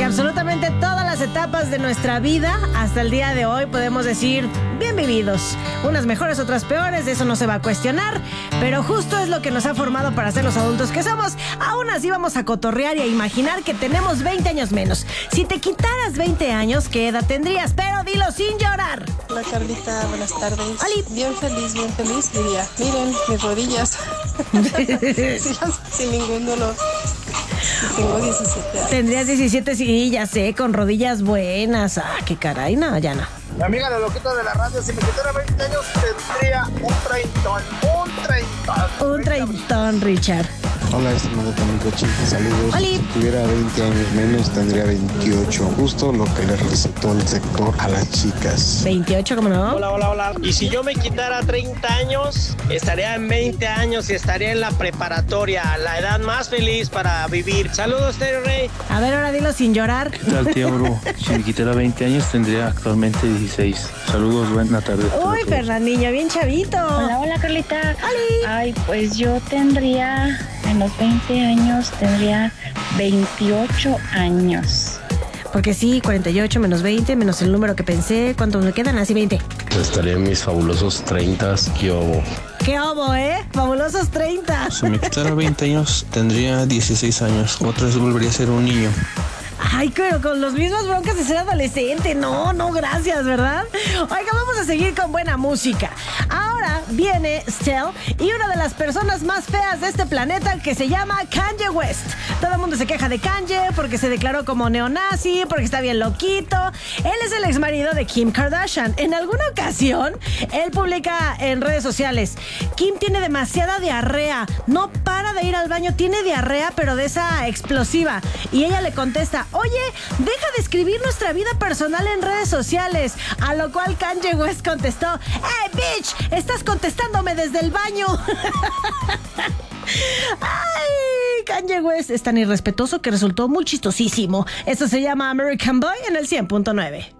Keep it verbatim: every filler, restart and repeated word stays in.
absolutamente todas las etapas de nuestra vida hasta el día de hoy podemos decir bien vividos. Unas mejores, otras peores, de eso no se va a cuestionar, pero justo es lo que nos ha formado para ser los adultos que somos. Aún así vamos a cotorrear y a imaginar que tenemos veinte años menos. Si te quitaras veinte años, ¿qué edad tendrías? Pero dilo sin llorar. Hola Carlita, buenas tardes. Oli. Bien feliz, bien feliz, diría. Miren, mis rodillas. sin, sin ningún dolor. Tengo diecisiete años. Tendrías diecisiete, sí, ya sé, con rodillas buenas. Ah, qué caray, no, ya no. Mi amiga la loquita de la radio, si me quitara veinte años, tendría un treintón, un treintón. Un treintón, Richard. Hola, estimado amigo Chico, saludos. Oli. Si tuviera veinte años menos, tendría veintiocho. Justo lo que le recetó el sector a las chicas. veintiocho, ¿cómo no? Hola, hola, hola. Y si yo me quitara treinta años, estaría en veinte años y estaría en la preparatoria, la edad más feliz para vivir. Saludos, Terry Rey. A ver, ahora dilo sin llorar. ¿Qué tal, tío Bru? Si me quitara veinte años, tendría actualmente dieciséis. Saludos, buena tarde. Uy, Fernandinho, bien chavito. Hola, hola Carlita. ¡Oli! Ay, pues yo tendría, en los veinte años, tendría veintiocho años. Porque sí, cuarenta y ocho menos veinte, menos el número que pensé. ¿Cuántos me quedan? Así veinte. Estaría en mis fabulosos treinta, ¿qué hubo? ¡Qué obo, eh! ¡Fabulosos treinta! Si me quitara veinte años, tendría dieciséis años. Otra vez volvería a ser un niño. Ay, pero con los mismos broncas de ser adolescente. No, no, gracias, ¿verdad? Oiga, vamos a seguir con buena música. Ahora viene Stell y una de las personas más feas de este planeta que se llama Kanye West. Todo el mundo se queja de Kanye porque se declaró como neonazi, porque está bien loquito. Él es el exmarido de Kim Kardashian. En alguna ocasión, él publica en redes sociales: Kim tiene demasiada diarrea, no para de ir al baño, tiene diarrea, pero de esa explosiva. Y ella le contesta: oye, deja de escribir nuestra vida personal en redes sociales. A lo cual Kanye West contestó: ¡hey, bitch! Estás contestándome desde el baño. Ay, Kanye West es tan irrespetuoso que resultó muy chistosísimo. Esto se llama American Boy en el cien punto nueve.